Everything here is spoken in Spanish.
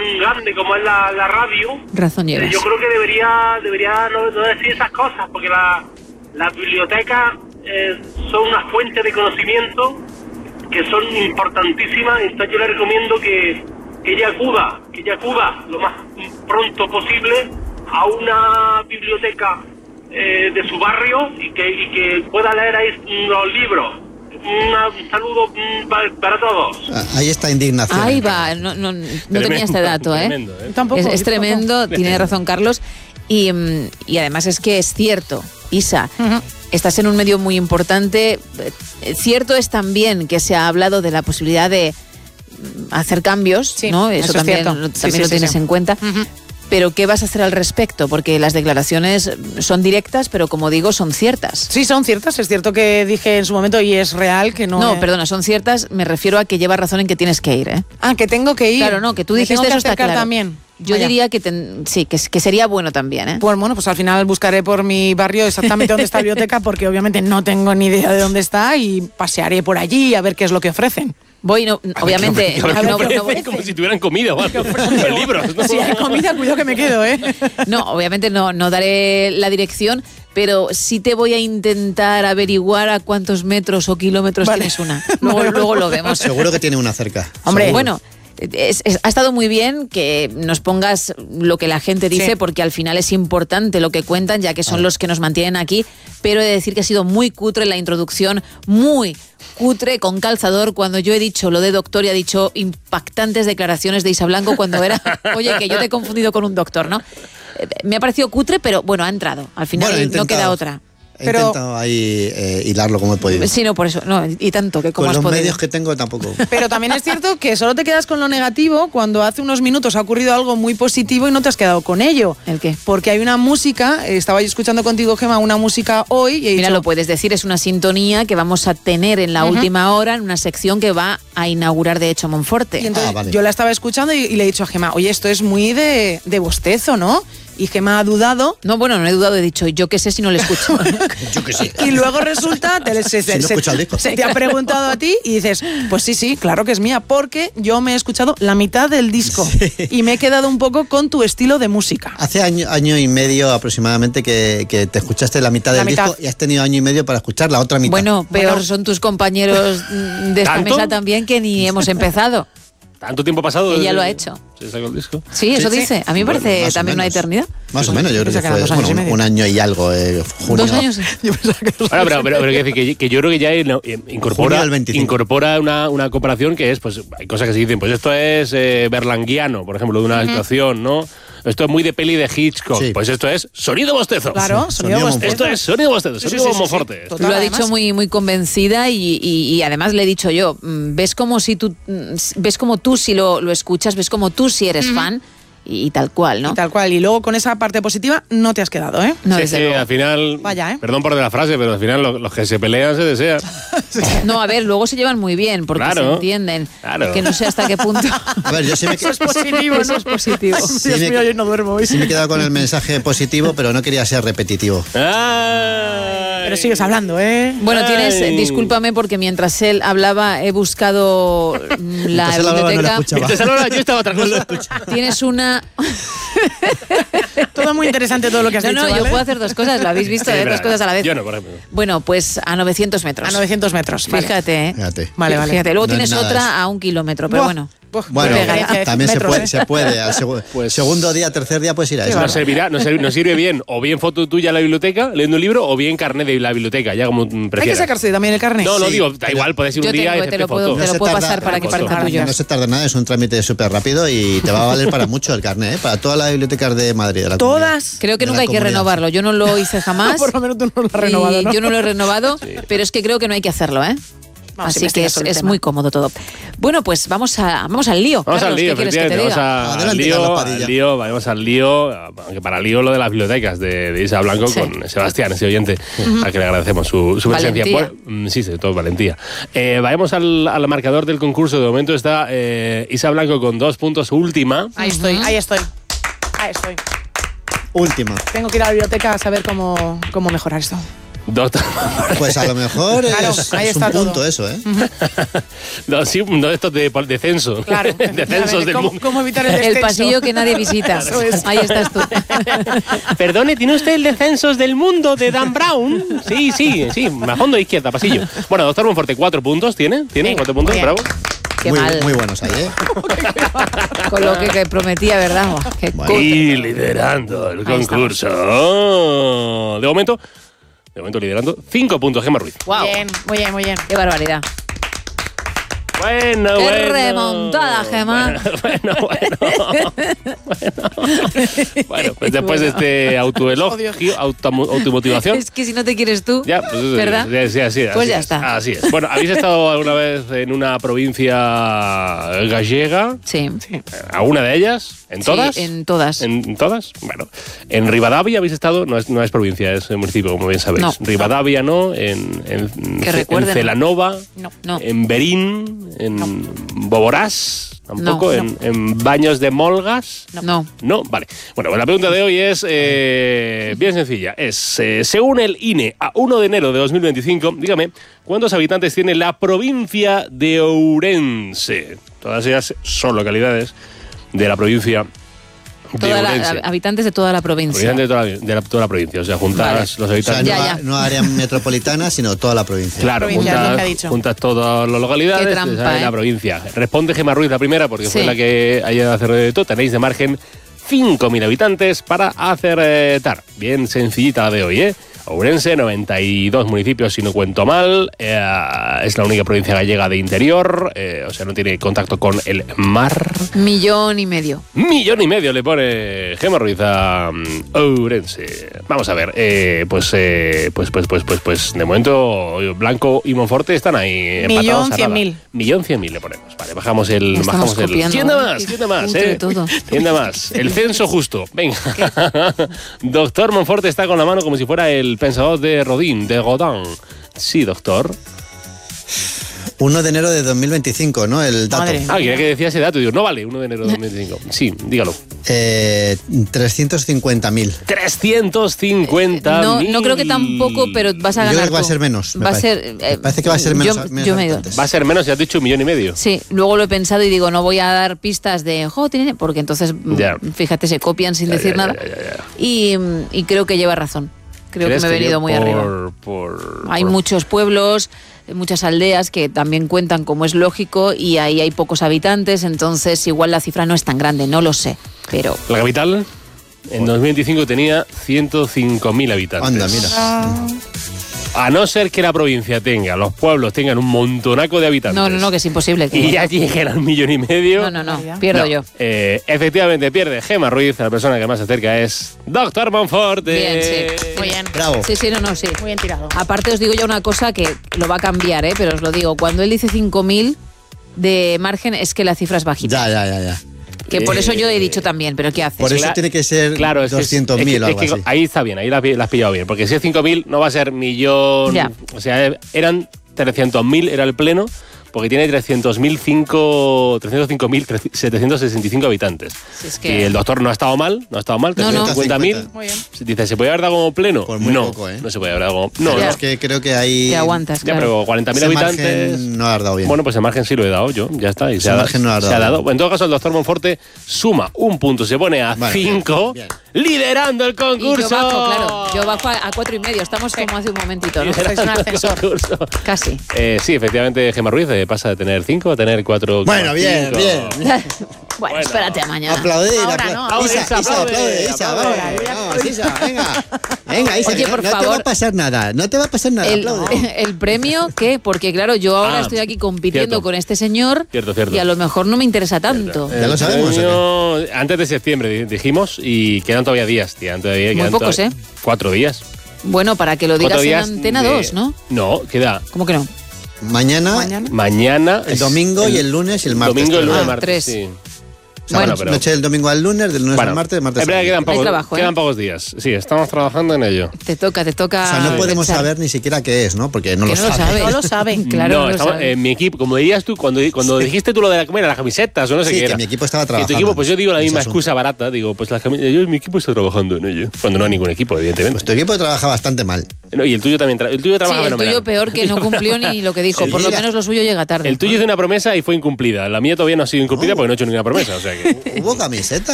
grande como es la radio, razón llevas. yo creo que debería no decir esas cosas, porque las bibliotecas son una fuente de conocimiento que son importantísimas. Entonces yo le recomiendo que ella acuda lo más pronto posible a una biblioteca de su barrio y que pueda leer ahí los libros. Un saludo para todos. Ahí está indignación. Ahí va, no tenía este dato, tremendo, Tampoco, es tremendo, tiene razón Carlos. Y además es que es cierto, Isa, estás en un medio muy importante. Cierto es también que se ha hablado de la posibilidad de hacer cambios, sí, ¿no? Eso también lo tienes en cuenta. Pero ¿qué vas a hacer al respecto? Porque las declaraciones son directas, pero como digo, son ciertas. Sí, son ciertas. Es cierto que dije en su momento, y es real, que no... No, perdona, son ciertas. Me refiero a que llevas razón en que tienes que ir, ¿eh? Ah, que tengo que ir. Claro, no, que tú dijiste que eso está claro. También. Yo diría que que sería bueno también, ¿eh? Pues bueno, pues al final buscaré por mi barrio exactamente dónde está la biblioteca, porque obviamente no tengo ni idea de dónde está, y pasearé por allí a ver qué es lo que ofrecen. Voy, obviamente... como si tuvieran comida o algo. Libros, ¿no? Si hay comida, cuidado que me quedo, ¿eh? No, obviamente no daré la dirección, pero sí te voy a intentar averiguar a cuántos metros o kilómetros tienes una. Luego lo vemos. Seguro que tiene una cerca. Hombre, bueno... ha estado muy bien que nos pongas lo que la gente dice, porque al final es importante lo que cuentan, ya que son los que nos mantienen aquí, pero he de decir que ha sido muy cutre la introducción, muy cutre, con calzador. Cuando yo he dicho lo de doctor, y ha dicho impactantes declaraciones de Isa Blanco cuando era, oye, que yo te he confundido con un doctor, ¿no? Me ha parecido cutre, pero bueno, ha entrado. Al final no queda otra. He intentado ahí hilarlo como he podido. Sí, no, por eso. No, y tanto que como has podido. Con los medios que tengo tampoco. Pero también es cierto que solo te quedas con lo negativo cuando hace unos minutos ha ocurrido algo muy positivo y no te has quedado con ello. ¿El qué? Porque hay una música, estaba yo escuchando contigo, Gemma, una música hoy. Y mira, lo puedes decir, es una sintonía que vamos a tener en la última hora, en una sección que va a inaugurar, de hecho, Monforte. Y entonces yo la estaba escuchando y le he dicho a Gemma, oye, esto es muy de bostezo, ¿no? Y Gemma ha dudado. No, bueno, no he dudado, he dicho, yo qué sé si no le escucho. Yo qué sé. Y luego resulta, te ha preguntado a ti y dices, pues sí, claro que es mía, porque yo me he escuchado la mitad del disco y me he quedado un poco con tu estilo de música. Hace año y medio aproximadamente que te escuchaste la mitad del disco y has tenido año y medio para escuchar la otra mitad. Bueno, peor son tus compañeros de esta mesa también, que ni hemos empezado. ¿Tanto tiempo pasado? Ella lo ha hecho. ¿Se sacó el disco? Sí, eso dice. A mí me parece también una eternidad. Más o menos, yo creo que fue un año y algo. Junio. 2 años. Ahora, pero que yo creo que ya incorpora una comparación que es, pues, hay cosas que se dicen, pues esto es berlanguiano, por ejemplo, de una situación, ¿no? Esto es muy de peli de Hitchcock. Sí. Pues esto es sonido bostezo. Claro, sonido bostezo. Esto es sonido bostezo, sonido Monforte. Lo ha dicho muy, muy convencida y además le he dicho yo, ves como tú si lo escuchas, ves como tú si eres fan. Y tal cual, ¿no? Y tal cual. Y luego con esa parte positiva no te has quedado, ¿eh? No, sí, al final... Vaya, ¿eh? Perdón por la frase, pero al final los que se pelean se desean. No, a ver, luego se llevan muy bien porque se entienden. Claro. Que no sé hasta qué punto... A ver, yo sí me... Eso es positivo, ¿no? Eso es positivo. Sí, Dios mío, yo no duermo hoy. Sí me he quedado con el mensaje positivo, pero no quería ser repetitivo. Pero sigues hablando, ¿eh? Bueno, discúlpame porque mientras él hablaba he buscado la biblioteca. Yo estaba otra cosa. Tienes una... Todo muy interesante todo lo que has dicho, No, ¿vale? yo puedo hacer 2 cosas, lo habéis visto, dos cosas a la vez. Yo no, por ejemplo. Bueno, pues a 900 metros. A 900 metros, vale. Fíjate, ¿eh? Vale. Fíjate, luego No tienes otra a 1 kilómetro, pero bueno. Bueno, también se puede. Al segundo día, tercer día puedes ir a eso. Nos sirve bien, o bien foto tuya en la biblioteca, leyendo un libro, o bien carnet de la biblioteca, ya como prefieras. Hay que sacarse también el carnet. No, digo, da igual, puedes ir un día y te lo puedo pasar para que parezca tuyo. No se tarda nada, es un trámite súper rápido y te va a valer para mucho el carnet, ¿eh? Para todas las bibliotecas de Madrid. De la ¿Todas? Creo que nunca hay que renovarlo. Yo no lo hice jamás. Por lo menos tú no lo has renovado, ¿no? Yo no lo he renovado, pero es que creo que no hay que hacerlo, ¿eh? Así que es muy cómodo todo. Bueno, pues vamos al lío. Vamos al lío, efectivamente. Vamos al lío, aunque para lío lo de las bibliotecas de Isa Blanco con Sebastián, ese oyente, al que le agradecemos su presencia. Pues, sí, todo valentía. Vayamos al marcador del concurso. De momento está Isa Blanco con 2 puntos, última. Ahí estoy. Última. Tengo que ir a la biblioteca a saber cómo mejorar esto. Doctor. Pues a lo mejor es un punto todo. Eso, ¿eh? No, sí, no, esto de censo. Claro. De censos del mundo. ¿Cómo evitar el descenso? El pasillo que nadie visita. Ahí estás tú. Perdone, ¿tiene usted el de censos del mundo de Dan Brown? Sí, a fondo izquierda, pasillo. Bueno, doctor Monforte, 4 puntos tiene. ¿Tiene 4 puntos? Bravo. Qué mal. Muy buenos ahí, ¿eh? Con lo que prometía, ¿verdad? Y liderando el concurso. De momento liderando 5 puntos, Gemma Ruiz. Wow. Bien, muy bien. Qué barbaridad. Bueno. Qué remontada, Gemma. Bueno, pues después de este autoelogio, automotivación. Es que si no te quieres tú, ya, pues, ¿verdad? Sí, pues ya está. Así es. Bueno, ¿habéis estado alguna vez en una provincia gallega? Sí. ¿A una de ellas? ¿En todas? Sí, en todas. ¿En todas? Bueno, en Rivadavia habéis estado, no es provincia, es municipio, como bien sabéis. No. Rivadavia no, en Celanova, no. En Berín, en Boborás, tampoco, No. En Baños de Molgas. No. No, vale. Bueno, pues la pregunta de hoy es bien sencilla. Según el INE, a 1 de enero de 2025, dígame, ¿cuántos habitantes tiene la provincia de Ourense? Todas ellas son localidades de la provincia de Ourense. Habitantes de toda la provincia. Habitantes de toda la provincia. O sea, juntas los habitantes. O sea, no área metropolitana, sino toda la provincia. Claro, juntas todas las localidades. Qué trampa, la provincia. Responde Gemma Ruiz la primera, porque fue la que haya de hacer de todo. Tenéis de margen 5.000 habitantes para acertar. Bien sencillita la de hoy, ¿eh? Ourense, 92 municipios, si no cuento mal. Es la única provincia gallega de interior, o sea, no tiene contacto con el mar. 1,5 millones. 1,5 millones le pone Gemma Ruiz a Ourense. Vamos a ver, pues de momento Blanco y Monforte están ahí empatados. 1.100.000. 1.100.000 le ponemos. Vale, bajamos el. Tienda más, Tienda más. El censo justo. Venga. Doctor Monforte está con la mano como si fuera el pensador de Rodin, de Godin. Sí, doctor. 1 de enero de 2025, ¿no? El dato. Quería que decía ese dato. Digo, no vale, 1 de enero de 2025. Sí, dígalo. 350.000. 350.000. No creo que tampoco, pero vas a ganar. Yo creo que va a ser menos. Parece que va a ser menos. Va a ser menos, ya has dicho 1,5 millones. Sí, luego lo he pensado y digo, no voy a dar pistas de porque entonces, fíjate, se copian sin decir nada. Y creo que lleva razón. Creo que me he venido muy arriba. Hay muchos pueblos, muchas aldeas que también cuentan, como es lógico, y ahí hay pocos habitantes, entonces igual la cifra no es tan grande, no lo sé, pero... La capital en 2025 tenía 105.000 habitantes. Anda, mira. A no ser que la provincia los pueblos tengan un montonaco de habitantes. No, que es imposible. Y ya lleguen al 1,5 millones. No, pierdo yo. Efectivamente, pierde Gemma Ruiz, la persona que más se acerca es Doctor Monforte. Bien, sí. Muy bien. Bravo. Sí. Muy bien tirado. Aparte os digo ya una cosa que lo va a cambiar, pero os lo digo. Cuando él dice 5.000 de margen es que la cifra es bajita. Ya. Que por eso yo he dicho también, pero ¿qué haces? Por eso tiene que ser 200.000 o algo así. Ahí está bien, ahí la has pillado bien. Porque si es 5.000 no va a ser millón. Ya. O sea, eran 300.000, era el pleno, porque tiene 305.765 habitantes. Si es que... Y el doctor no ha estado mal, 350.000. Muy bien. Dice, ¿se puede haber dado como pleno? Pues muy poco, no se puede haber dado como... No, es que creo que ahí... Te aguantas, ya, pero 40.000 habitantes... no has dado bien. Bueno, pues el margen sí lo he dado yo, ya está. Y se ha dado. En todo caso, el doctor Monforte suma un punto, se pone a 5, liderando el concurso. Yo bajo a 4,5, estamos como hace un momentito, ¿no? Es un ascensor. Casi. Sí, efectivamente, Gemma Ruiz pasa de tener 5 a tener 4. Bueno, bien. Bueno, espérate a mañana. Aplaudir. Isa, aplaude. Venga, Isa, oye, por favor, no te va a pasar nada. El premio, ¿qué? Porque claro, yo ahora estoy aquí compitiendo con este señor y a lo mejor no me interesa tanto. Ya lo sabemos. Antes de septiembre dijimos y quedan todavía días, tía. Muy pocos, 4 días. Bueno, para que lo digas en Antena 2, ¿no? No, queda... ¿Cómo que no? Mañana, el domingo y el lunes y el martes. Domingo, el lunes, martes. 3. Sí. Noche del domingo al lunes, del lunes al martes, quedan pocos días. Sí, estamos trabajando en ello. Te toca. O sea, no podemos saber ni siquiera qué es, ¿no? Porque no lo saben. No lo saben, claro. Mi equipo, como dirías tú, cuando dijiste tú lo de las camisetas o no sé qué era. Que mi equipo estaba trabajando. Y tu equipo, pues yo digo la misma excusa barata. Digo, pues las camisetas, mi equipo está trabajando en ello. Cuando no hay ningún equipo, evidentemente. Pues tu equipo trabaja bastante mal. No, y el tuyo también el tuyo trabaja fenomenal. El tuyo peor, que no cumplió ni lo que dijo. Por lo menos lo suyo llega tarde. El tuyo hizo una promesa y fue incumplida. La mía todavía no ha sido incumplida porque no he hecho ninguna promesa. O sea que... ¿Hubo camiseta?